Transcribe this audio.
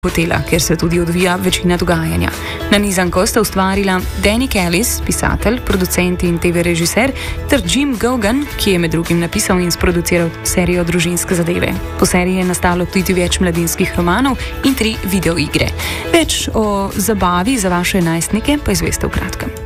hotela, kjer se tudi odvija večina dogajanja. Nanizanko sta ustvarila Danny Kellis, pisatelj, producent in TV režiser, ter Jim Gaugan, ki je med drugim napisal in sproduciral serijo Družinske zadeve. Po seriji je nastalo tudi več mladinskih romanov in 3 videoigre. Več o zabavi za vaše najstnike pa izveste v kratkem.